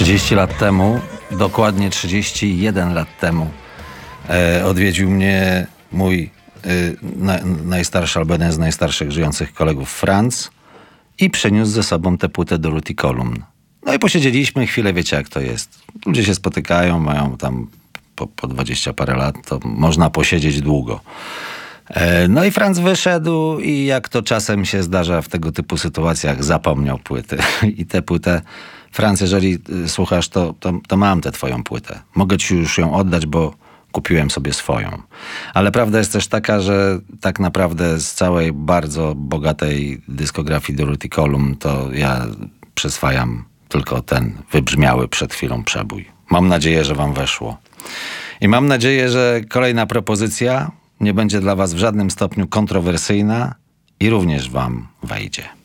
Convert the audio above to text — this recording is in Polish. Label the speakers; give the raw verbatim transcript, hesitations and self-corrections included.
Speaker 1: trzydzieści lat temu, dokładnie trzydzieści jeden lat temu, e, odwiedził mnie mój e, na, najstarszy albo jeden z najstarszych żyjących kolegów, Franz, i przyniósł ze sobą tę płytę Dorothy Column. No i posiedzieliśmy chwilę, wiecie jak to jest. Ludzie się spotykają, mają tam po, po dwadzieścia parę lat, to można posiedzieć długo. E, no i Franz wyszedł i jak to czasem się zdarza w tego typu sytuacjach, zapomniał płyty. I tę płytę, Franz, jeżeli słuchasz, to, to, to mam tę twoją płytę. Mogę ci już ją oddać, bo kupiłem sobie swoją. Ale prawda jest też taka, że tak naprawdę z całej bardzo bogatej dyskografii Dorothy Column to ja przyswajam tylko ten wybrzmiały przed chwilą przebój. Mam nadzieję, że wam weszło. I mam nadzieję, że kolejna propozycja nie będzie dla was w żadnym stopniu kontrowersyjna i również wam wejdzie.